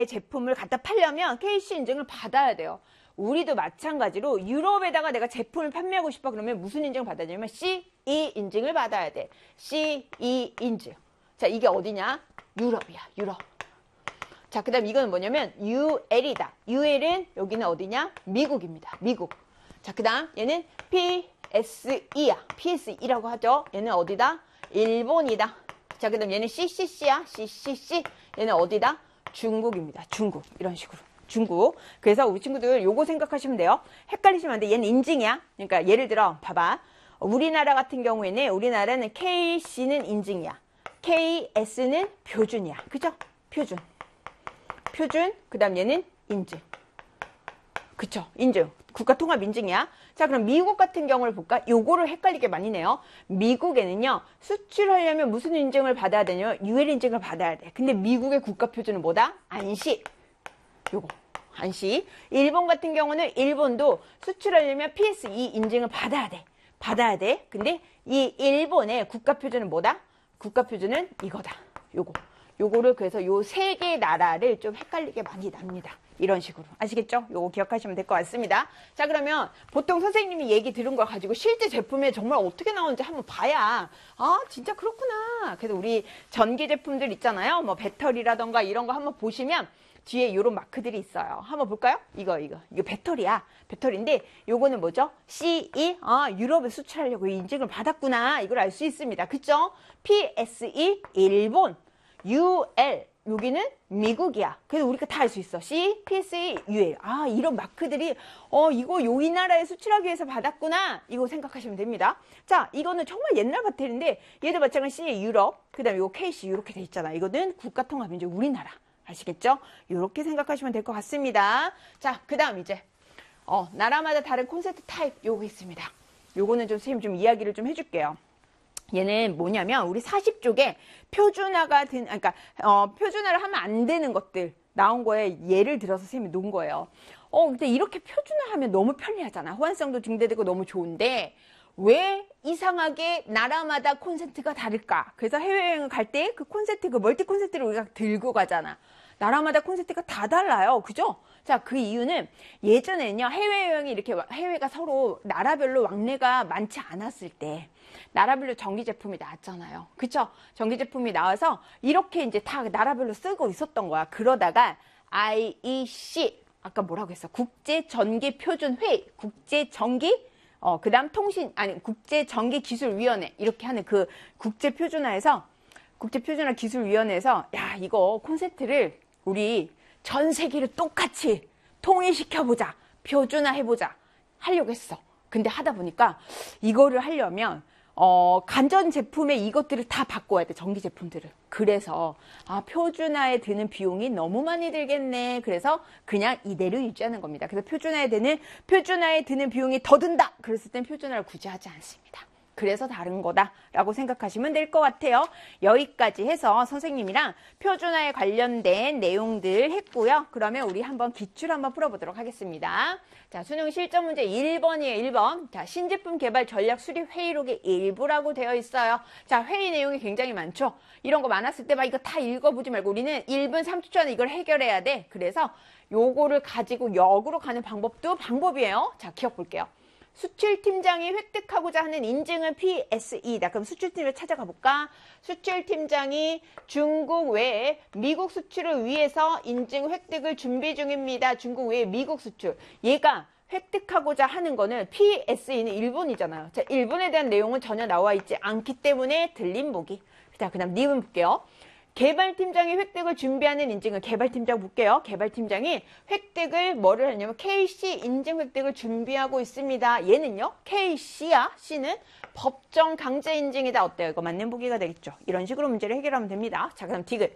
제품을 갖다 팔려면 KC 인증을 받아야 돼요. 우리도 마찬가지로 유럽에다가 내가 제품을 판매하고 싶어 그러면 무슨 인증을 받아야 되냐면 CE 인증을 받아야 돼. CE 인증. 자, 이게 어디냐? 유럽이야, 유럽. 자, 그 다음 이거는 뭐냐면 UL이다. UL은 여기는 어디냐? 미국입니다. 미국. 자, 그 다음 얘는 PSE야. PSE라고 하죠. 얘는 어디다? 일본이다. 자, 그 다음 얘는 CCC야. CCC. 얘는 어디다? 중국입니다. 중국. 이런 식으로. 중국. 그래서 우리 친구들 요거 생각하시면 돼요. 헷갈리시면 안 돼. 얘는 인증이야. 그러니까 예를 들어 봐봐. 우리나라 같은 경우에는 우리나라는 KC는 인증이야. KS는 표준이야. 그죠? 표준. 표준. 그 다음 얘는 인증. 그쵸? 인증. 국가통합 인증이야. 자, 그럼 미국 같은 경우를 볼까? 요거를 헷갈리게 많이 내요. 미국에는요, 수출하려면 무슨 인증을 받아야 되냐면 UL 인증을 받아야 돼. 근데 미국의 국가표준은 뭐다? 안시. 요거. 안시. 일본 같은 경우는 일본도 수출하려면 PSE 인증을 받아야 돼. 받아야 돼. 근데 이 일본의 국가표준은 뭐다? 국가표준은 이거다. 요거. 요거를 그래서 요 세 개 나라를 좀 헷갈리게 많이 납니다. 이런 식으로. 아시겠죠? 요거 기억하시면 될 것 같습니다. 자, 그러면 보통 선생님이 얘기 들은 걸 가지고 실제 제품에 정말 어떻게 나오는지 한번 봐야, 아, 진짜 그렇구나. 그래서 우리 전기 제품들 있잖아요. 뭐 배터리라던가 이런 거 한번 보시면 뒤에 이런 마크들이 있어요. 한번 볼까요? 이거 배터리야. 배터리인데 요거는 뭐죠? CE. 아, 유럽에 수출하려고 인증을 받았구나. 이걸 알 수 있습니다. 그쵸? PSE 일본. UL 여기는 미국이야. 그래서 우리가 다 알 수 있어. C, PSE, UL. 아, 이런 마크들이 이거 이 나라에 수출하기 위해서 받았구나. 이거 생각하시면 됩니다. 자, 이거는 정말 옛날 배터리인데 얘도 마찬가지 C, 유럽. 그 다음에 이거 KC 이렇게 돼 있잖아. 이거는 국가통합인증 우리나라. 아시겠죠? 이렇게 생각하시면 될 것 같습니다. 자, 그 다음 이제 나라마다 다른 콘센트 타입 요거 있습니다. 요거는 좀 선생님 좀 이야기를 좀 해줄게요. 얘는 뭐냐면 우리 40쪽에 표준화가 된, 그러니까 표준화를 하면 안 되는 것들 나온 거에 예를 들어서 선생님이 놓은 거예요. 근데 이렇게 표준화하면 너무 편리하잖아. 호환성도 증대되고 너무 좋은데 왜 이상하게 나라마다 콘센트가 다를까? 그래서 해외여행을 갈 때 그 콘센트, 그 멀티 콘센트를 우리가 들고 가잖아. 나라마다 콘센트가 다 달라요. 그죠? 자, 그 이유는 예전에는요, 해외여행이 이렇게 해외가 서로 나라별로 왕래가 많지 않았을 때 나라별로 전기 제품이 나왔잖아요. 그쵸? 전기 제품이 나와서 이렇게 이제 다 나라별로 쓰고 있었던 거야. 그러다가 IEC, 아까 뭐라고 했어? 국제전기표준회의, 국제전기, 그 다음 국제전기기술위원회, 이렇게 하는 그 국제표준화에서, 국제표준화 기술위원회에서, 야, 이거 콘센트를 우리 전 세계를 똑같이 통일시켜보자, 표준화해보자, 하려고 했어. 근데 하다 보니까 이거를 하려면 간전 제품에 이것들을 다 바꿔야 돼. 전기 제품들을. 그래서 표준화에 드는 비용이 너무 많이 들겠네. 그래서 그냥 이대로 유지하는 겁니다. 그래서 표준화에 드는 비용이 더 든다. 그랬을 땐 표준화를 굳이 하지 않습니다. 그래서 다른 거다라고 생각하시면 될 것 같아요. 여기까지 해서 선생님이랑 표준화에 관련된 내용들 했고요. 그러면 우리 한번 기출 한번 풀어보도록 하겠습니다. 자, 수능 실전 문제 1번이에요. 1번. 자, 신제품 개발 전략 수립 회의록의 일부라고 되어 있어요. 자, 회의 내용이 굉장히 많죠. 이런 거 많았을 때 막 이거 다 읽어보지 말고 우리는 1분 30초 안에 이걸 해결해야 돼. 그래서 요거를 가지고 역으로 가는 방법도 방법이에요. 자, 기억 볼게요. 수출팀장이 획득하고자 하는 인증은 PSE다. 그럼 수출팀을 찾아가 볼까? 수출팀장이 중국 외에 미국 수출을 위해서 인증 획득을 준비 중입니다. 중국 외에 미국 수출. 얘가 획득하고자 하는 거는 PSE는 일본이잖아요. 자, 일본에 대한 내용은 전혀 나와 있지 않기 때문에 들림 보기. 자, 그 다음 니은 볼게요. 개발팀장이 획득을 준비하는 인증을 개발팀장 볼게요. 개발팀장이 획득을 뭐를 하냐면 KC 인증 획득을 준비하고 있습니다. 얘는요. KC야. C는 법정 강제 인증이다. 어때요? 이거 맞는 보기가 되겠죠. 이런 식으로 문제를 해결하면 됩니다. 자, 그다음 디귿.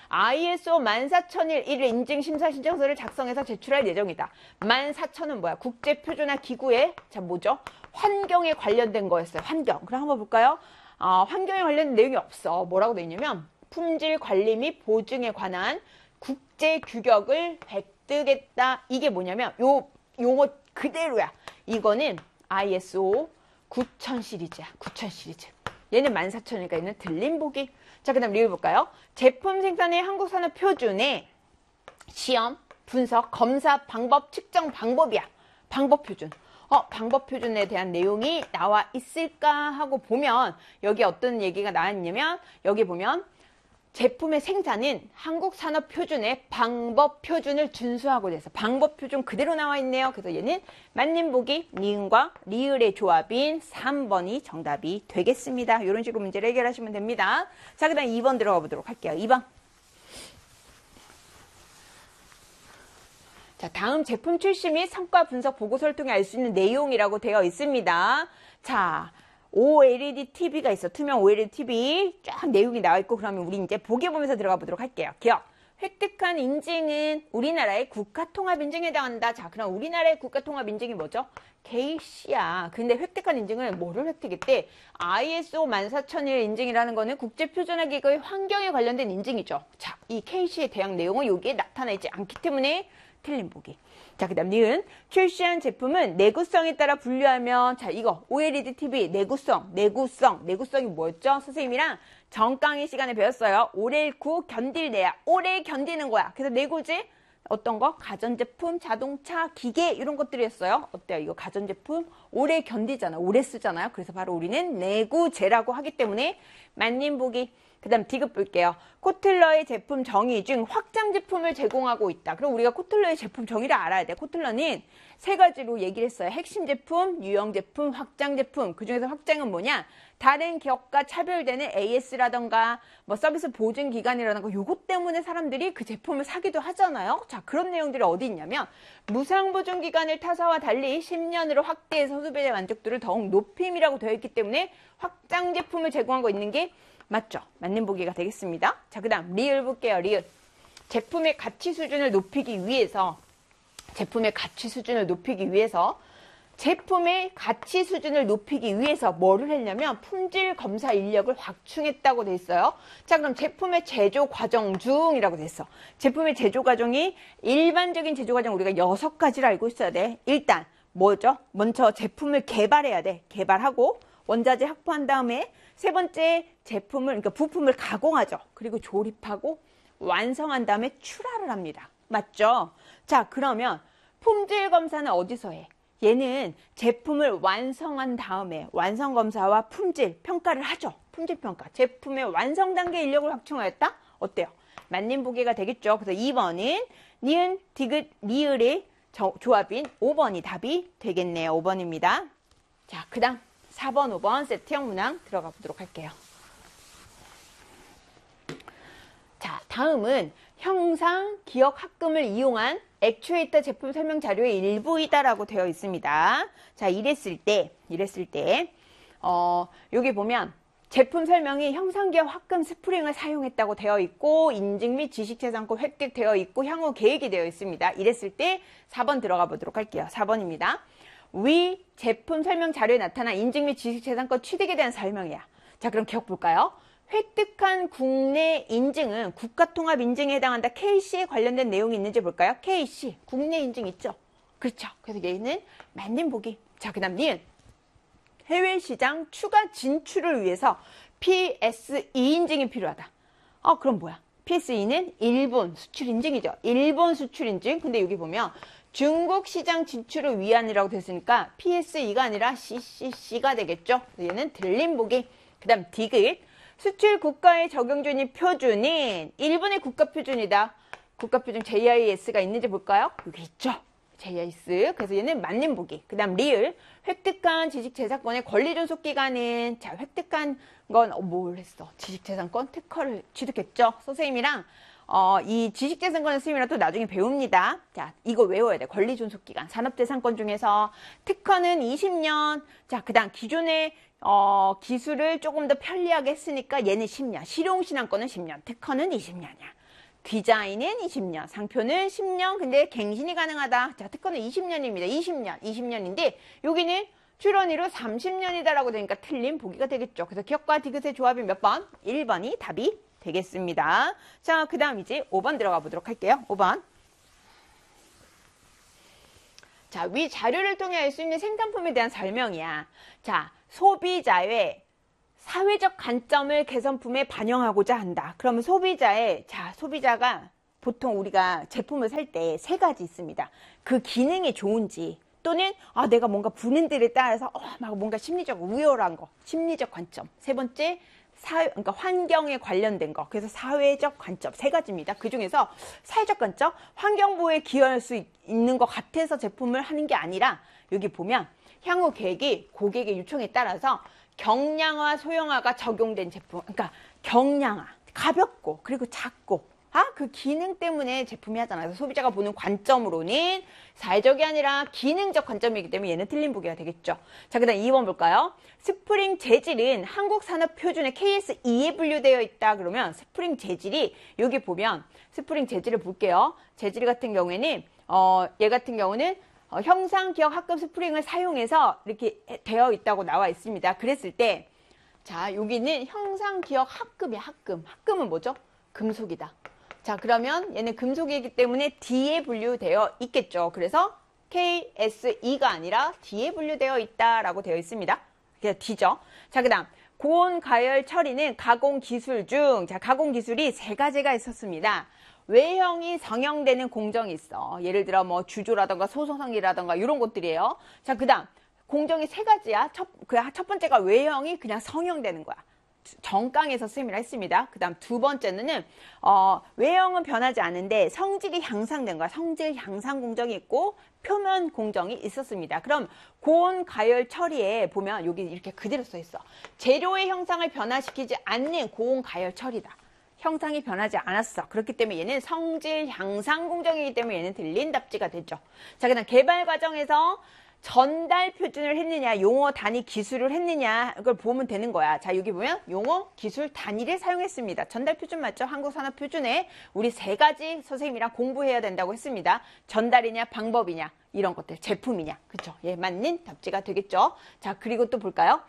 ISO 14001 1일 인증 심사 신청서를 작성해서 제출할 예정이다. 14000은 뭐야? 국제표준화 기구의 자 뭐죠? 환경에 관련된 거였어요. 환경. 그럼 한번 볼까요? 환경에 관련된 내용이 없어. 뭐라고 돼 있냐면 품질 관리 및 보증에 관한 국제 규격을 획득했다. 이게 뭐냐면 요거 그대로야. 이거는 ISO 9000 시리즈야. 9000 시리즈. 얘는 14000이니까 얘는 들림 보기. 자, 그다음 리뷰 볼까요? 제품 생산의 한국 산업 표준에 시험, 분석, 검사 방법, 측정 방법이야. 방법 표준. 방법 표준에 대한 내용이 나와 있을까 하고 보면 여기 어떤 얘기가 나왔냐면 여기 보면 제품의 생산은 한국산업표준의 방법 표준을 준수하고 돼서 방법 표준 그대로 나와 있네요. 그래서 얘는 맞는 보기 니은과 리을의 조합인 3번이 정답이 되겠습니다. 이런 식으로 문제를 해결하시면 됩니다. 자, 그 다음 2번 들어가 보도록 할게요. 2번. 자, 다음 제품 출시 및 성과 분석 보고서를 통해 알 수 있는 내용이라고 되어 있습니다. 자, OLED TV가 있어. 투명 OLED TV 쫙 내용이 나와 있고 그러면 우리 이제 보기 보면서 들어가 보도록 할게요. 기억. 획득한 인증은 우리나라의 국가통합인증에 해당한다. 자, 그럼 우리나라의 국가통합인증이 뭐죠? KC야. 근데 획득한 인증은 뭐를 획득했대? ISO 14001 인증이라는 거는 국제표준화기구의 환경에 관련된 인증이죠. 자, 이 KC의 대학 내용은 여기에 나타나 있지 않기 때문에 틀린 보기. 자, 그 다음 니은 출시한 제품은 내구성에 따라 분류하면 자, 이거 OLED TV 내구성이 뭐였죠? 선생님이랑 정강의 시간에 배웠어요. 오래구 견딜래야. 오래 견디는 거야. 그래서 내구지 어떤 거? 가전제품, 자동차, 기계 이런 것들이었어요. 어때요? 이거 가전제품 오래 견디잖아. 오래 쓰잖아요. 그래서 바로 우리는 내구재라고 하기 때문에 맞는 보기. 그 다음 디귿 볼게요. 코틀러의 제품 정의 중 확장 제품을 제공하고 있다. 그럼 우리가 코틀러의 제품 정의를 알아야 돼. 코틀러는 세 가지로 얘기를 했어요. 핵심 제품, 유형 제품, 확장 제품. 그중에서 확장은 뭐냐? 다른 기업과 차별되는 AS라던가 뭐 서비스 보증 기간이라던가 요것 때문에 사람들이 그 제품을 사기도 하잖아요. 자, 그런 내용들이 어디 있냐면 무상 보증 기간을 타사와 달리 10년으로 확대해서 소비자의 만족도를 더욱 높임이라고 되어 있기 때문에 확장 제품을 제공하고 있는 게 맞죠? 맞는 보기가 되겠습니다. 자, 그 다음 리을 볼게요. 리을. 제품의 가치 수준을 높이기 위해서 뭐를 했냐면 품질 검사 인력을 확충했다고 돼 있어요. 자, 그럼 제품의 제조 과정 중이라고 돼 있어. 제품의 제조 과정이 일반적인 제조 과정 우리가 6가지를 알고 있어야 돼. 일단 뭐죠? 먼저 제품을 개발해야 돼. 개발하고 원자재 확보한 다음에 세 번째 그러니까 부품을 가공하죠. 그리고 조립하고 완성한 다음에 출하를 합니다. 맞죠? 자, 그러면 품질 검사는 어디서 해? 얘는 제품을 완성한 다음에 완성 검사와 품질 평가를 하죠. 품질 평가. 제품의 완성 단계 인력을 확충하였다? 어때요? 맞는 보기가 되겠죠. 그래서 2번은 니은, 디귿, 리을의 조합인 5번이 답이 되겠네요. 5번입니다. 자, 그 다음 4번, 5번 세트형 문항 들어가 보도록 할게요. 자, 다음은 형상 기억 합금을 이용한 액추에이터 제품 설명 자료의 일부이다라고 되어 있습니다. 자, 이랬을 때 여기 보면 제품 설명이 형상 기억 합금 스프링을 사용했다고 되어 있고 인증 및 지식재산권 획득되어 있고 향후 계획이 되어 있습니다. 이랬을 때 4번 들어가 보도록 할게요. 4번입니다. 위 제품 설명 자료에 나타난 인증 및 지식재산권 취득에 대한 설명이야. 자, 그럼 기억 볼까요? 획득한 국내 인증은 국가통합 인증에 해당한다. KC에 관련된 내용이 있는지 볼까요? KC, 국내 인증 있죠? 그렇죠. 그래서 얘는 맞는 보기. 자, 그 다음 니은. 해외시장 추가 진출을 위해서 PSE 인증이 필요하다. 그럼 뭐야? PSE는 일본 수출 인증이죠. 일본 수출 인증. 근데 여기 보면 중국 시장 진출을 위한이라고 됐으니까 PSE가 아니라 CCC가 되겠죠. 얘는 들린 보기. 그 다음 디귿. 수출 국가의 적용 중인 표준인 일본의 국가 표준이다. 국가 표준 JIS가 있는지 볼까요? 여기 있죠. JIS. 그래서 얘는 맞는 보기. 그 다음 리을. 획득한 지식재산권의 권리 존속 기간은 자, 획득한 건 뭘 했어? 지식재산권 특허를 취득했죠. 선생님이랑 이 지식재산권 선생님이랑 또 나중에 배웁니다. 자, 이거 외워야 돼. 권리 존속 기간. 산업재산권 중에서 특허는 20년. 자, 그 다음 기존의 기술을 조금 더 편리하게 했으니까 얘는 10년. 실용신앙권은 10년. 특허는 20년이야. 디자인은 20년. 상표는 10년. 근데 갱신이 가능하다. 자, 특허는 20년입니다. 20년인데 여기는 출원이로 30년이다라고 되니까 틀린 보기가 되겠죠. 그래서 기억과 디귿의 조합이 몇 번? 1번이 답이 되겠습니다. 자, 그 다음 이제 5번 들어가 보도록 할게요. 5번. 자, 위 자료를 통해 알 수 있는 생산품에 대한 설명이야. 자, 소비자의 사회적 관점을 개선품에 반영하고자 한다. 그러면 소비자가 보통 우리가 제품을 살 때 세 가지 있습니다. 그 기능이 좋은지 또는 내가 뭔가 브랜드를 따라서 막 뭔가 심리적 우월한 거, 심리적 관점. 세 번째 그러니까 환경에 관련된 거. 그래서 사회적 관점 세 가지입니다. 그 중에서 사회적 관점, 환경 보호에 기여할 수 있는 것 같아서 제품을 하는 게 아니라 여기 보면 향후 계획이 고객의 요청에 따라서 경량화, 소형화가 적용된 제품. 그러니까 경량화, 가볍고 그리고 작고 그 기능 때문에 제품이 하잖아요. 그래서 소비자가 보는 관점으로는 사회적이 아니라 기능적 관점이기 때문에 얘는 틀린 보기가 되겠죠. 자, 그 다음 2번 볼까요? 스프링 재질은 한국 산업 표준의 KS2에 분류되어 있다. 그러면 스프링 재질이 여기 보면 스프링 재질을 볼게요. 재질 같은 경우에는 얘 같은 경우는 형상 기억 합금 스프링을 사용해서 이렇게 되어 있다고 나와 있습니다. 그랬을 때 자, 여기는 형상 기억 합금이야. 합금은 뭐죠? 금속이다. 자, 그러면 얘는 금속이기 때문에 D에 분류되어 있겠죠. 그래서 KS2가 아니라 D에 분류되어 있다라고 되어 있습니다. 그래서 D죠. 자, 그 다음 고온 가열 처리는 가공 기술 중, 자, 가공 기술이 세 가지가 있었습니다. 외형이 성형되는 공정이 있어. 예를 들어 뭐 주조라던가 소성이라던가 이런 것들이에요. 자, 그 다음 공정이 세 가지야. 첫 번째가 외형이 그냥 성형되는 거야. 정강에서 수임을 했습니다. 그 다음 두 번째는 외형은 변하지 않은데 성질이 향상된 거야. 성질 향상 공정이 있고 표면 공정이 있었습니다. 그럼 고온 가열 처리에 보면 여기 이렇게 그대로 써 있어. 재료의 형상을 변화시키지 않는 고온 가열 처리다. 형상이 변하지 않았어. 그렇기 때문에 얘는 성질 향상 공정이기 때문에 얘는 틀린 답지가 되죠. 자, 그다음 개발 과정에서 전달 표준을 했느냐, 용어 단위 기술을 했느냐, 이걸 보면 되는 거야. 자, 여기 보면 용어 기술 단위를 사용했습니다. 전달 표준 맞죠? 한국 산업 표준에 우리 세 가지 선생님이랑 공부해야 된다고 했습니다. 전달이냐, 방법이냐, 이런 것들, 제품이냐, 그쵸? 예, 맞는 답지가 되겠죠. 자, 그리고 또 볼까요?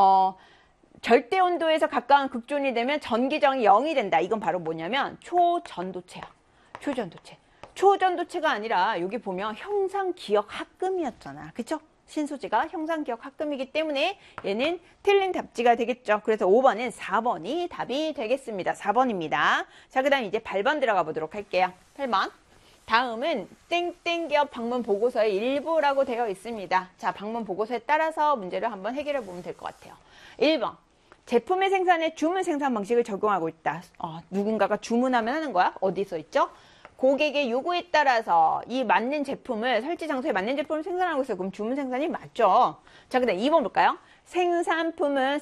절대 온도에서 가까운 극존이 되면 전기정이 0이 된다. 이건 바로 뭐냐면 초전도체야. 초전도체. 초전도체가 아니라 여기 보면 형상기억 합금이었잖아. 그쵸? 신소재가 형상기억 합금이기 때문에 얘는 틀린 답지가 되겠죠. 그래서 5번은 4번이 답이 되겠습니다. 4번입니다. 자, 그 다음 이제 8번 들어가 보도록 할게요. 8번. 다음은 땡땡기업 방문 보고서의 일부라고 되어 있습니다. 자, 방문 보고서에 따라서 문제를 한번 해결해 보면 될 것 같아요. 1번. 제품의 생산에 주문 생산 방식을 적용하고 있다. 누군가가 주문하면 하는 거야? 어디 써 있죠? 고객의 요구에 따라서 이 맞는 제품을 설치 장소에 맞는 제품을 생산하고 있어요. 그럼 주문 생산이 맞죠. 자, 그다음 2번 볼까요? 생산품은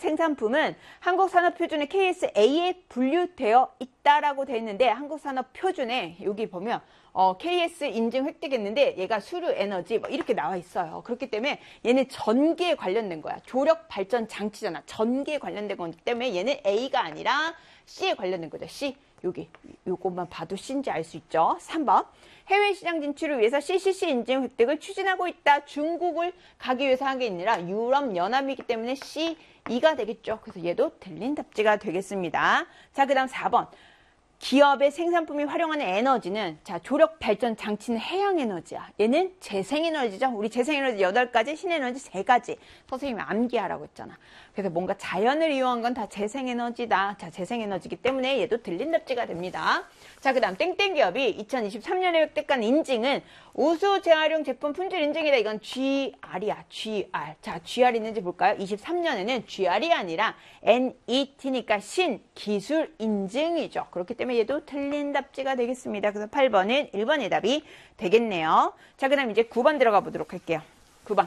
한국산업표준의 KSA에 분류되어 있다라고 되어 있는데 한국산업표준에 여기 보면 KS 인증 획득했는데 얘가 수류 에너지 뭐 이렇게 나와 있어요. 그렇기 때문에 얘는 전기에 관련된 거야. 조력 발전 장치잖아. 전기에 관련된 거기 때문에 얘는 A가 아니라 C에 관련된 거죠. C. 여기 요것만 봐도 C인지 알 수 있죠. 3번. 해외 시장 진출을 위해서 CCC 인증 획득을 추진하고 있다. 중국을 가기 위해서 한 게 아니라 유럽 연합이기 때문에 C, 2가 되겠죠. 그래서 얘도 틀린 답지가 되겠습니다. 자, 그다음 4번. 기업의 생산품이 활용하는 에너지는 자, 조력 발전 장치는 해양 에너지야. 얘는 재생 에너지죠. 우리 재생 에너지 8가지, 신에너지 3가지. 선생님이 암기하라고 했잖아. 그래서 뭔가 자연을 이용한 건 다 재생 에너지다. 자, 재생 에너지이기 때문에 얘도 틀린 답지가 됩니다. 자, 그다음 땡땡기업이 2023년에 획득한 인증은 우수 재활용 제품 품질 인증이다. 이건 GR이야. GR. 자, GR 있는지 볼까요? 23년에는 GR이 아니라 NET니까 신기술 인증이죠. 그렇기 때문에 얘도 틀린 답지가 되겠습니다. 그래서 8번은 1번의 답이 되겠네요. 자, 그 다음 이제 9번 들어가 보도록 할게요. 9번.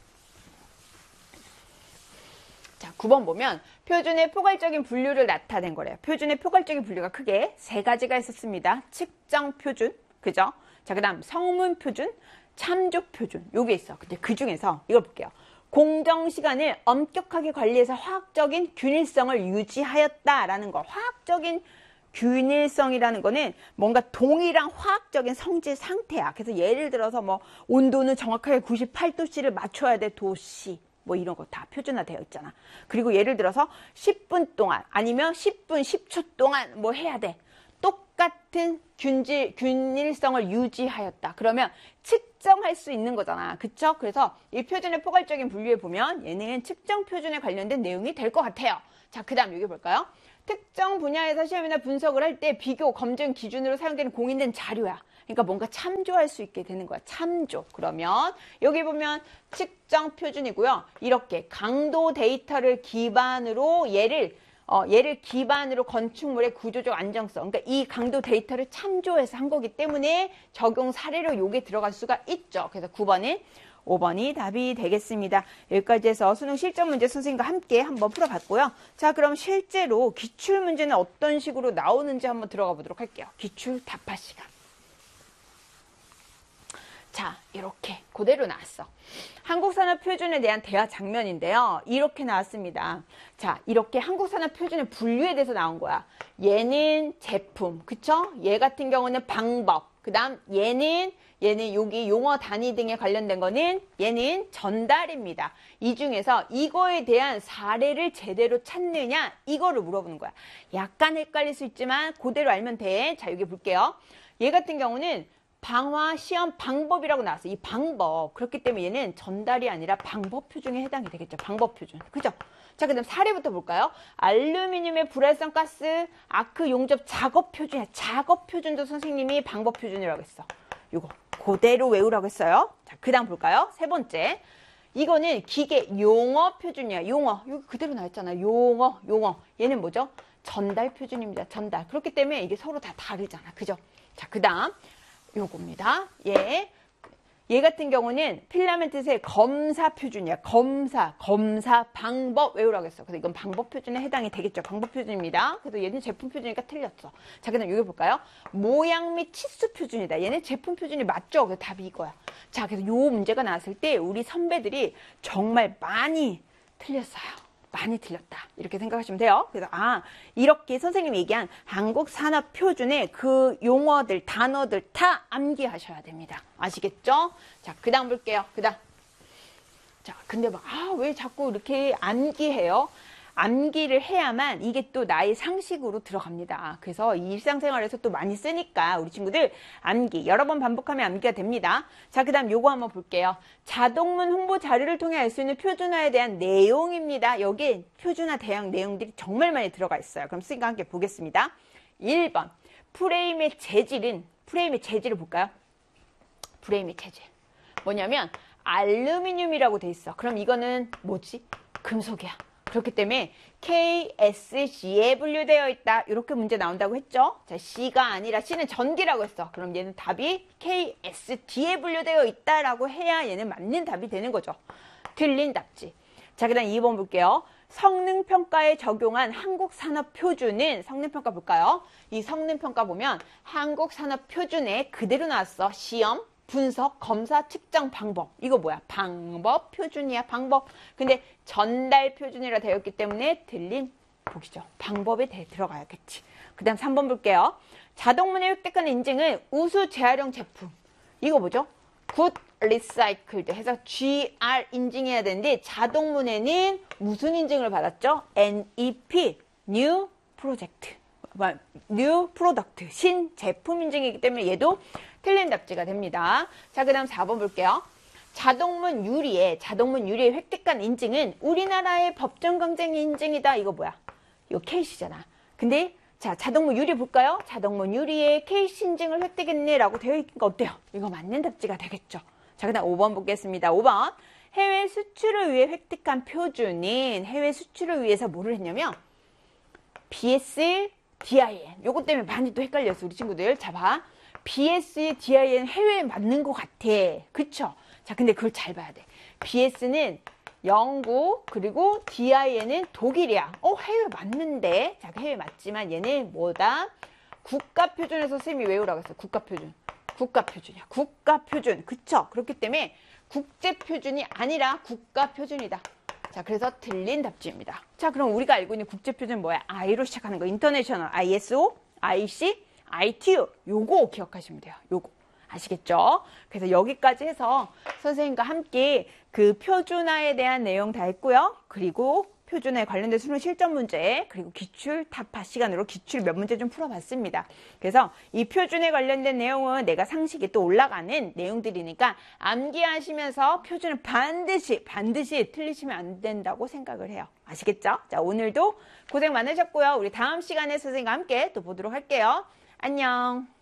자, 9번 보면 표준의 포괄적인 분류를 나타낸 거래요. 표준의 포괄적인 분류가 크게 3가지가 있었습니다. 측정 표준, 그죠? 자, 그 다음 성문 표준, 참조 표준, 요게 있어. 근데 그 중에서 이걸 볼게요. 공정 시간을 엄격하게 관리해서 화학적인 균일성을 유지하였다라는 거. 화학적인 균일성이라는 거는 뭔가 동일한 화학적인 성질 상태야. 그래서 예를 들어서 뭐 온도는 정확하게 98도씨를 맞춰야 돼. 도씨. 뭐 이런 거 다 표준화되어 있잖아. 그리고 예를 들어서 10분 동안 아니면 10분, 10초 동안 뭐 해야 돼. 똑같은 균일성을 유지하였다. 그러면 측정할 수 있는 거잖아. 그쵸? 그래서 이 표준의 포괄적인 분류에 보면 얘는 측정 표준에 관련된 내용이 될 것 같아요. 자, 그 다음 여기 볼까요? 특정 분야에서 시험이나 분석을 할 때 비교, 검증 기준으로 사용되는 공인된 자료야. 그러니까 뭔가 참조할 수 있게 되는 거야. 참조. 그러면 여기 보면 측정 표준이고요. 이렇게 강도 데이터를 기반으로 얘를 기반으로 건축물의 구조적 안정성, 그러니까 이 강도 데이터를 참조해서 한 거기 때문에 적용 사례로 요게 들어갈 수가 있죠. 그래서 9번은 5번이 답이 되겠습니다. 여기까지 해서 수능 실전 문제 선생님과 함께 한번 풀어봤고요. 자, 그럼 실제로 기출 문제는 어떤 식으로 나오는지 한번 들어가 보도록 할게요. 기출 답화 시간. 자, 이렇게 그대로 나왔어. 한국산업표준에 대한 대화 장면인데요. 이렇게 나왔습니다. 자, 이렇게 한국산업표준의 분류에 대해서 나온 거야. 얘는 제품, 그쵸? 얘 같은 경우는 방법, 그 다음 얘는 여기 용어 단위 등에 관련된 거는 얘는 전달입니다. 이 중에서 이거에 대한 사례를 제대로 찾느냐 이거를 물어보는 거야. 약간 헷갈릴 수 있지만 그대로 알면 돼. 자, 여기 볼게요. 얘 같은 경우는 방화 시험 방법이라고 나왔어. 이 방법. 그렇기 때문에 얘는 전달이 아니라 방법 표준에 해당이 되겠죠. 방법 표준. 그죠? 자, 그 다음 사례부터 볼까요? 알루미늄의 불활성 가스 아크 용접 작업 표준이야. 작업 표준도 선생님이 방법 표준이라고 했어. 요거 그대로 외우라고 했어요. 자, 그 다음 볼까요? 세 번째. 이거는 기계 용어 표준이야. 용어. 여기 그대로 나왔잖아. 용어. 얘는 뭐죠? 전달 표준입니다. 전달. 그렇기 때문에 이게 서로 다 다르잖아. 그죠? 자, 그 다음. 요겁니다. 얘 같은 경우는 필라멘트의 검사 표준이야. 검사 방법 외우라고 했어. 그래서 이건 방법 표준에 해당이 되겠죠. 방법 표준입니다. 그래서 얘는 제품 표준이니까 틀렸어. 자, 그다음 여기 볼까요? 모양 및 치수 표준이다. 얘는 제품 표준이 맞죠? 그래서 답이 이거야. 자, 그래서 요 문제가 나왔을 때 우리 선배들이 정말 많이 틀렸어요. 많이 틀렸다. 이렇게 생각하시면 돼요. 그래서 이렇게 선생님이 얘기한 한국 산업 표준의 그 용어들, 단어들 다 암기하셔야 됩니다. 아시겠죠? 자, 그 다음 볼게요. 그 다음. 자, 근데 왜 자꾸 이렇게 암기해요? 암기를 해야만 이게 또 나의 상식으로 들어갑니다. 그래서 일상생활에서 또 많이 쓰니까 우리 친구들 암기 여러 번 반복하면 암기가 됩니다. 자, 그 다음 요거 한번 볼게요. 자동문 홍보 자료를 통해 알 수 있는 표준화에 대한 내용입니다. 여기 표준화 대응 내용들이 정말 많이 들어가 있어요. 그럼 선생님과 함께 보겠습니다. 1번 프레임의 재질을 볼까요? 프레임의 재질 뭐냐면 알루미늄이라고 돼 있어. 그럼 이거는 뭐지? 금속이야. 그렇기 때문에 KSC에 분류되어 있다. 이렇게 문제 나온다고 했죠. 자, C가 아니라 C는 전기라고 했어. 그럼 얘는 답이 KSD에 분류되어 있다라고 해야 얘는 맞는 답이 되는 거죠. 틀린 답지. 자, 그 다음 2번 볼게요. 성능평가에 적용한 한국산업표준은 성능평가 볼까요? 이 성능평가 보면 한국산업표준에 그대로 나왔어. 시험, 분석, 검사, 측정 방법. 이거 뭐야? 방법 표준이야. 방법. 근데 전달 표준이라 되어 있기 때문에 틀린 보기죠. 방법에 들어가야겠지. 그 다음 3번 볼게요. 자동문에 획득한 인증은 우수 재활용 제품. 이거 뭐죠? 굿 리사이클드 해서 GR 인증해야 되는데 자동문에는 무슨 인증을 받았죠? NEP, New Project. New Product, 신제품 인증이기 때문에 얘도 틀린 답지가 됩니다. 자, 그 다음 4번 볼게요. 자동문 유리에 획득한 인증은 우리나라의 법정 경쟁 인증이다. 이거 뭐야? 이거 KC잖아. 근데 자, 자동문 유리 볼까요? 자동문 유리에 KC 인증을 획득했네 라고 되어 있으니까 어때요? 이거 맞는 답지가 되겠죠. 자, 그 다음 5번 보겠습니다. 5번 해외 수출을 위해 획득한 표준인 해외 수출을 위해서 뭐를 했냐면 BS, DIN. 요것 때문에 많이 또 헷갈렸어 우리 친구들. 자, 봐. BS, DIN 해외에 맞는 것 같아. 그쵸? 자, 근데 그걸 잘 봐야 돼. BS는 영국, 그리고 DIN은 독일이야. 해외 맞는데. 자, 해외 맞지만 얘는 뭐다? 국가표준에서 선생님이 외우라고 했어. 국가표준. 국가표준이야. 국가표준. 그쵸? 그렇기 때문에 국제표준이 아니라 국가표준이다. 자, 그래서 틀린 답지입니다. 자, 그럼 우리가 알고 있는 국제표준은 뭐야? I로 시작하는 거. 인터내셔널, ISO, IC, ITU. 요거 기억하시면 돼요. 요거. 아시겠죠? 그래서 여기까지 해서 선생님과 함께 그 표준화에 대한 내용 다 했고요. 그리고 표준에 관련된 수능 실전 문제 그리고 기출 타파 시간으로 기출 몇 문제 좀 풀어봤습니다. 그래서 이 표준에 관련된 내용은 내가 상식이 또 올라가는 내용들이니까 암기하시면서 표준은 반드시 틀리시면 안 된다고 생각을 해요. 아시겠죠? 자, 오늘도 고생 많으셨고요. 우리 다음 시간에 선생님과 함께 또 보도록 할게요. 안녕.